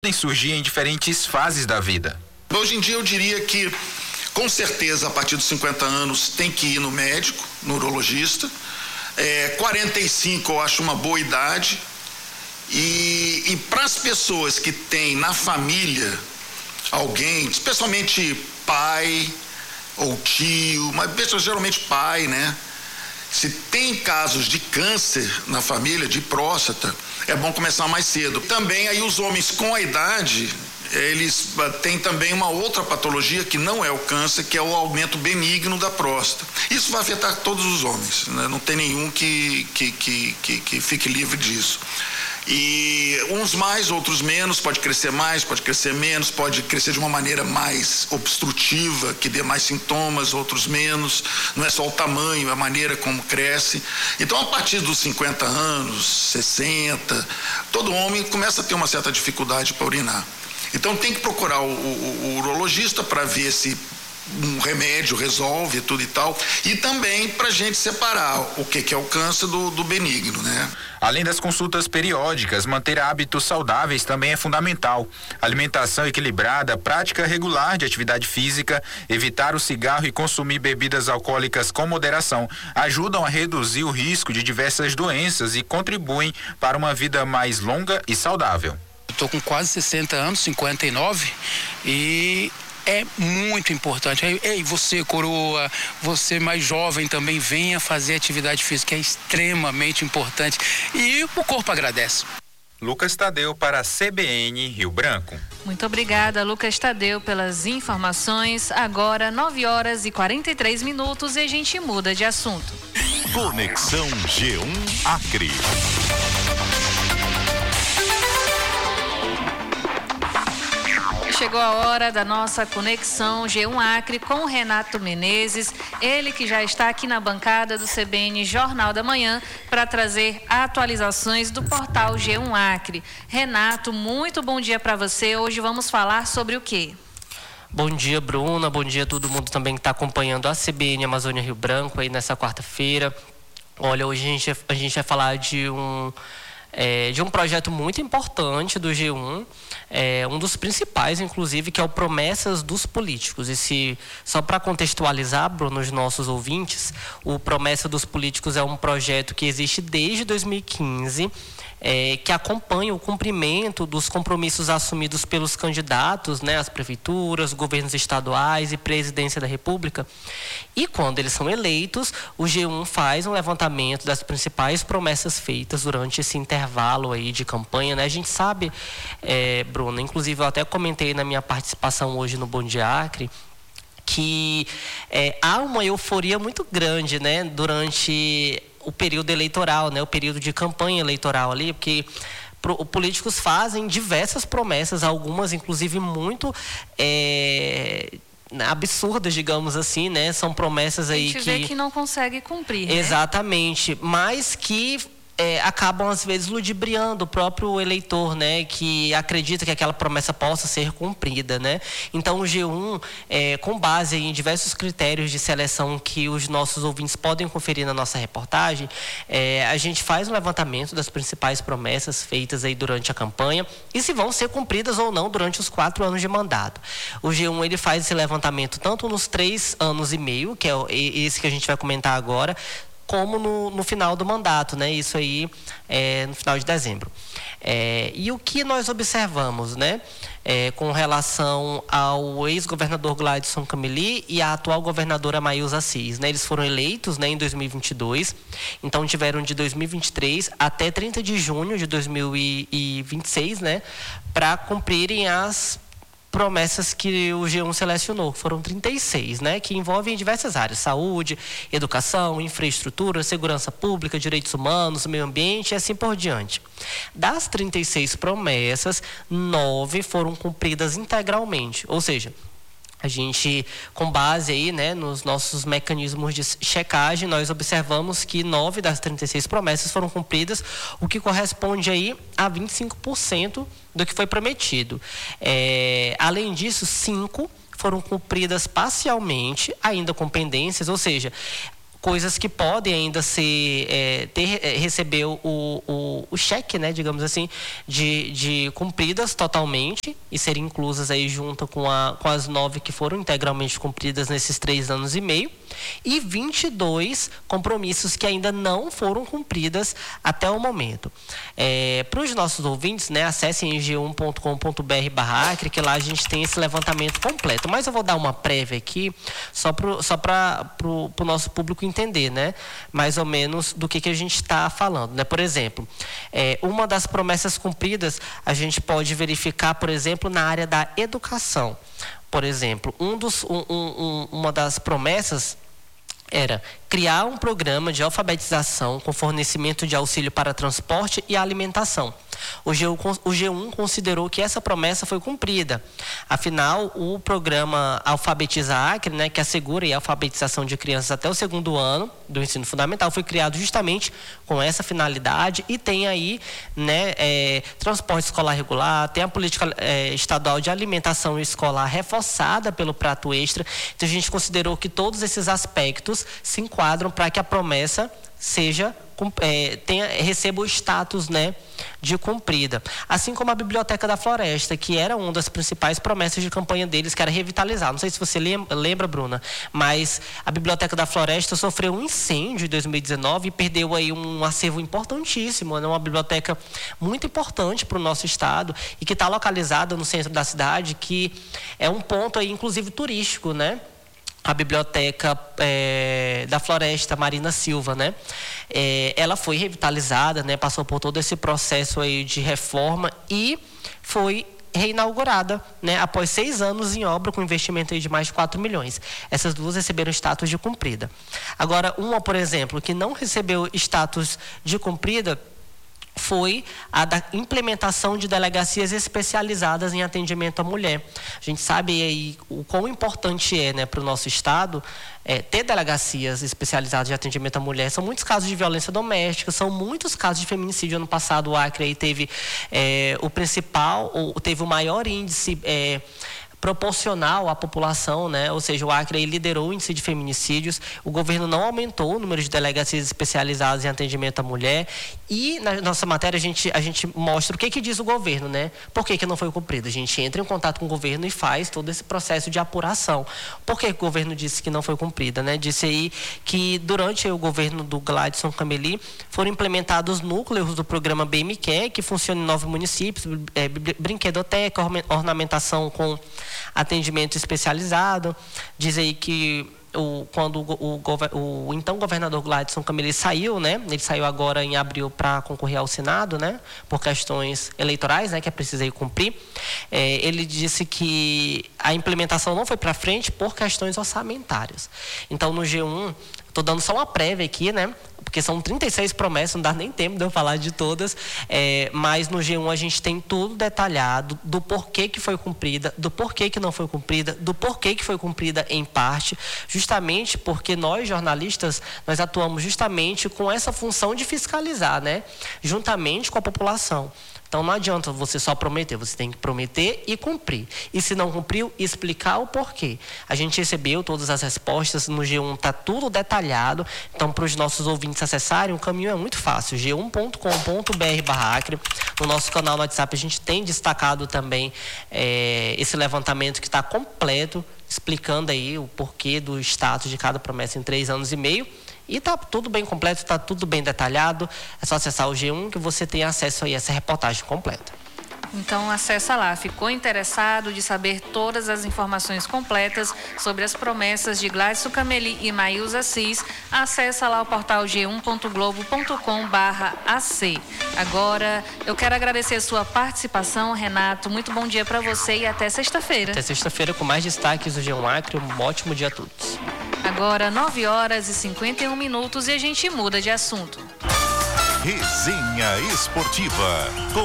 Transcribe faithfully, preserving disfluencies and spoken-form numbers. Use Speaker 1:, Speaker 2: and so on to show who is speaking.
Speaker 1: podem surgir em diferentes fases da vida.
Speaker 2: Hoje em dia eu diria que, com certeza, a partir dos cinquenta anos tem que ir no médico, no urologista. É, quarenta e cinco eu acho uma boa idade. E, e para as pessoas que têm na família alguém, especialmente pai ou tio, mas geralmente pai, né? Se tem casos de câncer na família, de próstata, é bom começar mais cedo. Também aí os homens com a idade, eles têm também uma outra patologia que não é o câncer, que é o aumento benigno da próstata. Isso vai afetar todos os homens, né? Não tem nenhum que, que, que, que, que fique livre disso. E uns mais, outros menos, pode crescer mais, pode crescer menos, pode crescer de uma maneira mais obstrutiva, que dê mais sintomas, outros menos. Não é só o tamanho, é a maneira como cresce. Então, a partir dos cinquenta anos, sessenta, todo homem começa a ter uma certa dificuldade para urinar. Então, tem que procurar o, o, o urologista para ver se um remédio resolve tudo e tal, e também para a gente separar o que, que é o câncer do, do benigno, né?
Speaker 1: Além das consultas periódicas, manter hábitos saudáveis também é fundamental. Alimentação equilibrada, prática regular de atividade física, evitar o cigarro e consumir bebidas alcoólicas com moderação ajudam a reduzir o risco de diversas doenças e contribuem para uma vida mais longa e saudável.
Speaker 3: Estou com quase sessenta anos, cinquenta e nove, e é muito importante. Ei, você, coroa, você mais jovem também, venha fazer atividade física, é extremamente importante. E o corpo agradece.
Speaker 1: Lucas Tadeu para a C B N Rio Branco.
Speaker 4: Muito obrigada, Lucas Tadeu, pelas informações. Agora, nove horas e quarenta e três minutos e a gente muda de assunto.
Speaker 5: Conexão G um Acre.
Speaker 4: Chegou a hora da nossa conexão G um Acre com o Renato Menezes, ele que já está aqui na bancada do C B N Jornal da Manhã para trazer atualizações do portal G um Acre. Renato, muito bom dia para você. Hoje vamos falar sobre o quê?
Speaker 6: Bom dia, Bruna. Bom dia a todo mundo também que está acompanhando a C B N Amazônia Rio Branco aí nessa quarta-feira. Olha, hoje a gente, a gente vai falar de um... É, de um projeto muito importante do G um, é, um dos principais, inclusive, que é o Promessas dos Políticos. E se, só para contextualizar, Bruno, os nossos ouvintes, o Promessa dos Políticos é um projeto que existe desde dois mil e quinze, é, que acompanha o cumprimento dos compromissos assumidos pelos candidatos, né, às prefeituras, governos estaduais e presidência da República. E quando eles são eleitos, o G um faz um levantamento das principais promessas feitas durante esse intervalo aí de campanha, né? A gente sabe, é, Bruno, inclusive eu até comentei na minha participação hoje no Bom Dia Acre, que é, há uma euforia muito grande, né, durante o período eleitoral, né, o período de campanha eleitoral ali, porque os políticos fazem diversas promessas, algumas inclusive muito é, absurdas, digamos assim, né? São promessas aí que...
Speaker 4: A gente vê que não consegue cumprir, né?
Speaker 6: Exatamente, mas que... É, acabam às vezes ludibriando o próprio eleitor, né, que acredita que aquela promessa possa ser cumprida, né? Então o G um, é, com base em diversos critérios de seleção que os nossos ouvintes podem conferir na nossa reportagem, é, a gente faz um levantamento das principais promessas feitas aí durante a campanha e se vão ser cumpridas ou não durante os quatro anos de mandato. O G um, ele faz esse levantamento tanto nos três anos e meio, que é esse que a gente vai comentar agora, como no, no final do mandato, né? Isso aí é, no final de dezembro. É, e o que nós observamos, né? É, com relação ao ex-governador Gladson Cameli e a atual governadora Maílza Assis, né? Eles foram eleitos, né, em dois mil e vinte e dois, então tiveram de dois mil e vinte e três até trinta de junho de dois mil e vinte e seis, né? Para cumprirem as promessas que o G um selecionou, foram trinta e seis, né, que envolvem diversas áreas: saúde, educação, infraestrutura, segurança pública, direitos humanos, meio ambiente e assim por diante. Das trinta e seis promessas, nove foram cumpridas integralmente, ou seja, a gente, com base aí, né, nos nossos mecanismos de checagem, nós observamos que nove das trinta e seis promessas foram cumpridas, o que corresponde aí a vinte e cinco por cento do que foi prometido. É, além disso, cinco foram cumpridas parcialmente, ainda com pendências, ou seja, coisas que podem ainda ser, é, ter, é, receber o, o, o cheque, né, digamos assim, de, de cumpridas totalmente e serem inclusas aí junto com, a, com as nove que foram integralmente cumpridas nesses três anos e meio, e vinte e dois compromissos que ainda não foram cumpridas até o momento. É, para os nossos ouvintes, né, acessem g um ponto com ponto b r barra acre, que lá a gente tem esse levantamento completo. Mas eu vou dar uma prévia aqui, só para só para o nosso público entender, né, mais ou menos do que, que a gente está falando, né? Por exemplo, é, uma das promessas cumpridas, a gente pode verificar, por exemplo, na área da educação. Por exemplo, um dos, um, um, uma das promessas era criar um programa de alfabetização com fornecimento de auxílio para transporte e alimentação. O G um considerou que essa promessa foi cumprida. Afinal, o programa Alfabetiza Acre, né, que assegura a alfabetização de crianças até o segundo ano do ensino fundamental, foi criado justamente com essa finalidade e tem aí, né, é, transporte escolar regular, tem a política é, estadual de alimentação escolar reforçada pelo prato extra. Então, a gente considerou que todos esses aspectos se enquadram para que a promessa seja é, tenha, receba o status, né, de cumprida. Assim como a Biblioteca da Floresta, que era uma das principais promessas de campanha deles, que era revitalizar. Não sei se você lembra, lembra, Bruna, mas a Biblioteca da Floresta sofreu um incêndio em dois mil e dezenove e perdeu aí um acervo importantíssimo, né, uma biblioteca muito importante para o nosso estado e que está localizada no centro da cidade, que é um ponto aí, inclusive, turístico, né? A Biblioteca é, da Floresta, Marina Silva, né? É, ela foi revitalizada, né? Passou por todo esse processo aí de reforma e foi reinaugurada, né? Após seis anos em obra, com investimento aí de mais de quatro milhões. Essas duas receberam status de cumprida. Agora, uma, por exemplo, que não recebeu status de cumprida, foi a da implementação de delegacias especializadas em atendimento à mulher. A gente sabe aí o quão importante é, né, para o nosso estado é, ter delegacias especializadas de atendimento à mulher. São muitos casos de violência doméstica, são muitos casos de feminicídio. Ano passado o Acre aí teve é, o principal, ou teve o maior índice é, proporcional à população, né? Ou seja, o Acre aí liderou o índice de feminicídios. O governo não aumentou o número de delegacias especializadas em atendimento à mulher. E na nossa matéria a gente, a gente mostra o que que diz o governo, né? Por que que não foi cumprido? A gente entra em contato com o governo e faz todo esse processo de apuração. Por que o governo disse que não foi cumprida, né? Disse aí que durante o governo do Gladson Cameli foram implementados núcleos do programa B M Q, que funciona em nove municípios, é, brinquedoteca, ornamentação com atendimento especializado. Diz aí que o, quando o, o, o então governador Gladson Cameli saiu, né? Ele saiu agora em abril para concorrer ao Senado, né? Por questões eleitorais, né? Que é preciso aí cumprir. É, ele disse que a implementação não foi para frente por questões orçamentárias. Então, no G um, estou dando só uma prévia aqui, né? Porque são trinta e seis promessas, não dá nem tempo de eu falar de todas, é, mas no G um a gente tem tudo detalhado do porquê que foi cumprida, do porquê que não foi cumprida, do porquê que foi cumprida em parte, justamente porque nós, jornalistas, nós atuamos justamente com essa função de fiscalizar, né? Juntamente com a população. Então, não adianta você só prometer, você tem que prometer e cumprir. E se não cumpriu, explicar o porquê. A gente recebeu todas as respostas, no G um está tudo detalhado. Então, para os nossos ouvintes acessarem, o caminho é muito fácil, g um ponto com ponto b r barra acre. No nosso canal no WhatsApp, a gente tem destacado também é, esse levantamento que está completo, explicando aí o porquê do status de cada promessa em três anos e meio. E está tudo bem completo, está tudo bem detalhado. É só acessar o G um que você tem acesso aí a essa reportagem completa.
Speaker 4: Então acessa lá. Ficou interessado de saber todas as informações completas sobre as promessas de Gladson Cameli e Maílza Assis? Acessa lá o portal g um ponto globo ponto com barra a c. Agora eu quero agradecer a sua participação, Renato. Muito bom dia para você e até sexta-feira.
Speaker 6: Até sexta-feira com mais destaques do G um Acre. Um ótimo dia a todos.
Speaker 4: Agora nove horas e cinquenta e um minutos e a gente muda de assunto.
Speaker 5: Resenha Esportiva.